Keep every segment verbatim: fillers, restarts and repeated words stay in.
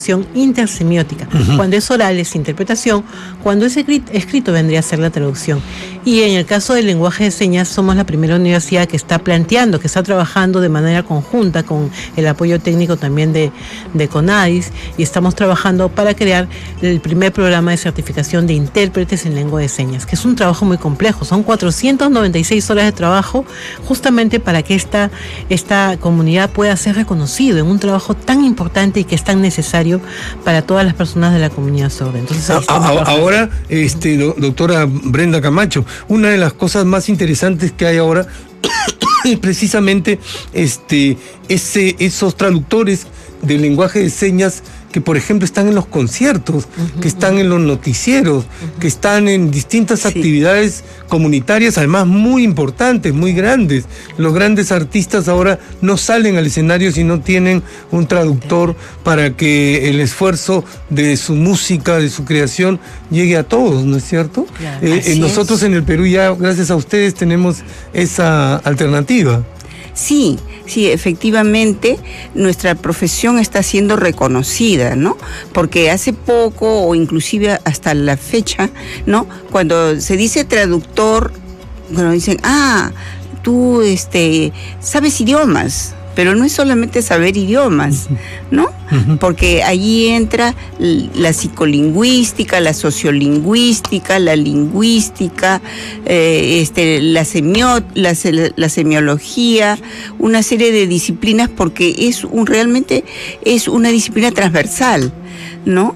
intersemiótica. Uh-huh. Cuando es oral es interpretación, cuando es escrito vendría a ser la traducción. Y en el caso del lenguaje de señas somos la primera universidad que está planteando, que está trabajando de manera conjunta con el apoyo técnico también de, de CONADIS, y estamos trabajando para crear el primer programa de certificación de intérpretes en lengua de señas, que es un trabajo muy complejo. Son cuatrocientas noventa y seis horas de trabajo justamente para que esta, esta comunidad pueda ser reconocido en un trabajo tan importante y que es tan necesario para todas las personas de la comunidad sorda. Entonces, a, a, ahora, este, do, doctora Brenda Camacho, una de las cosas más interesantes que hay ahora es precisamente este, ese, esos traductores del lenguaje de señas que, por ejemplo, están en los conciertos, uh-huh, que están en los noticieros, uh-huh, que están en distintas sí. actividades comunitarias, además muy importantes, muy grandes. Los grandes artistas ahora no salen al escenario si no tienen un traductor para que el esfuerzo de su música, de su creación, llegue a todos, ¿no es cierto? Claro, eh, nosotros es. En el Perú ya, gracias a ustedes, tenemos esa alternativa. Sí, sí, efectivamente, nuestra profesión está siendo reconocida, ¿no? Porque hace poco, o inclusive hasta la fecha, ¿no? Cuando se dice traductor, bueno, dicen, ah, tú, este, sabes idiomas. Pero no es solamente saber idiomas, ¿no? Uh-huh. Porque allí entra la psicolingüística, la sociolingüística, la lingüística, eh, este, la, semio, la, la semiología, una serie de disciplinas, porque es un realmente es una disciplina transversal, ¿no?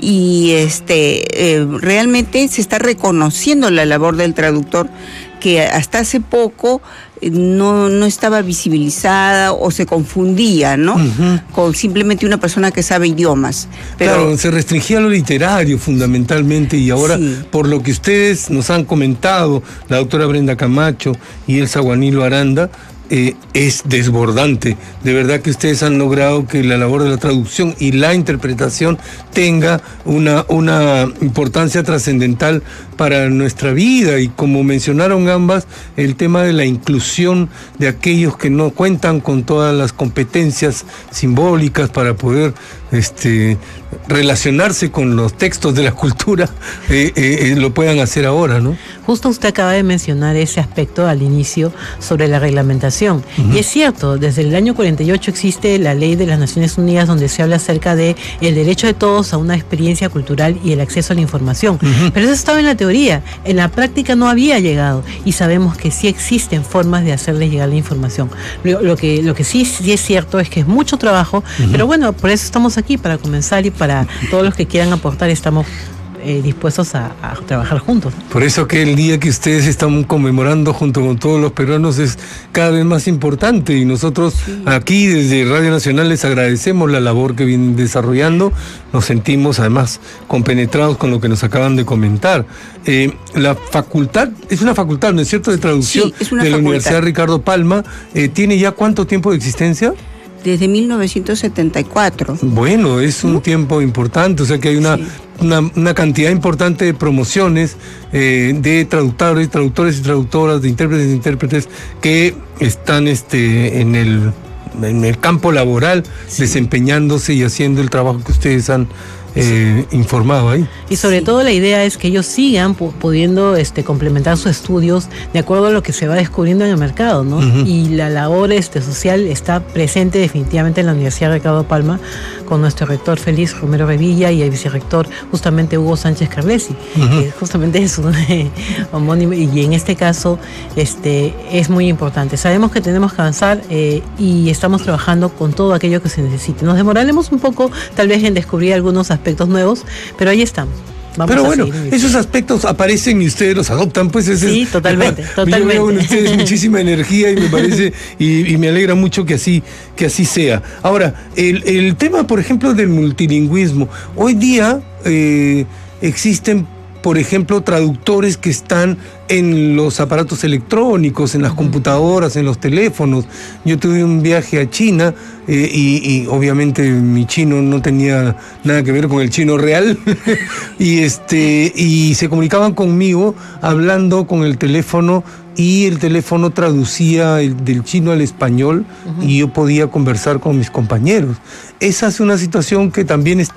Y este eh, realmente se está reconociendo la labor del traductor, que hasta hace poco no, no estaba visibilizada o se confundía, ¿no? Uh-huh. Con simplemente una persona que sabe idiomas. Pero... Claro, se restringía a lo literario fundamentalmente, y ahora, sí. por lo que ustedes nos han comentado, la doctora Brenda Camacho y Elsa Guanilo Aranda, Eh, es desbordante. De verdad que ustedes han logrado que la labor de la traducción y la interpretación tenga una, una importancia trascendental para nuestra vida, y como mencionaron ambas, el tema de la inclusión de aquellos que no cuentan con todas las competencias simbólicas para poder este, relacionarse con los textos de la cultura, eh, eh, lo puedan hacer ahora, ¿no? Justo usted acaba de mencionar ese aspecto al inicio sobre la reglamentación. Uh-huh. Y es cierto, desde el año cuarenta y ocho existe la ley de las Naciones Unidas, donde se habla acerca de el derecho de todos a una experiencia cultural y el acceso a la información. Uh-huh. Pero eso estaba en la teoría, en la práctica no había llegado, y sabemos que sí existen formas de hacerles llegar la información. Lo, lo que, lo que sí, sí es cierto es que es mucho trabajo, uh-huh, pero bueno, por eso estamos aquí, para comenzar, y para todos los que quieran aportar estamos Eh, dispuestos a, a trabajar juntos. Por eso que el día que ustedes están conmemorando junto con todos los peruanos es cada vez más importante, y nosotros sí. aquí desde Radio Nacional les agradecemos la labor que vienen desarrollando. Nos sentimos además compenetrados con lo que nos acaban de comentar. Eh, la facultad, es una facultad, ¿no es cierto?, de traducción sí, de la Universidad Ricardo Palma. Eh, ¿tiene ya cuánto tiempo de existencia? Desde mil novecientos setenta y cuatro. Bueno, es un ¿no? tiempo importante, o sea que hay una, sí. una, una cantidad importante de promociones eh, de traductores, traductores y traductoras, de intérpretes e intérpretes que están este, en el, en el campo laboral, sí. desempeñándose y haciendo el trabajo que ustedes han Eh, sí. informado ahí. Y sobre sí. todo la idea es que ellos sigan p- pudiendo este, complementar sus estudios de acuerdo a lo que se va descubriendo en el mercado, ¿no? Uh-huh. Y la labor este, social está presente definitivamente en la Universidad Ricardo Palma, con nuestro rector Félix Romero Revilla y el vicerrector justamente Hugo Sánchez Carlesi, uh-huh. que justamente es un eh, homónimo, y en este caso este, es muy importante. Sabemos que tenemos que avanzar eh, y estamos trabajando con todo aquello que se necesite. Nos demoraremos un poco tal vez en descubrir algunos aspectos aspectos nuevos, pero ahí estamos. Vamos pero bueno, esos aspectos aparecen y ustedes los adoptan, pues ese sí, es, totalmente, totalmente. Yo veo en ustedes muchísima energía y me parece, y, y me alegra mucho que así, que así sea. Ahora, el, el tema, por ejemplo, del multilingüismo. Hoy día eh, existen, por ejemplo, traductores que están en los aparatos electrónicos, en las uh-huh. computadoras, en los teléfonos. Yo tuve un viaje a China eh, y, y obviamente mi chino no tenía nada que ver con el chino real y este y se comunicaban conmigo hablando con el teléfono, y el teléfono traducía el, del chino al español, uh-huh. y yo podía conversar con mis compañeros. Esa es una situación que también está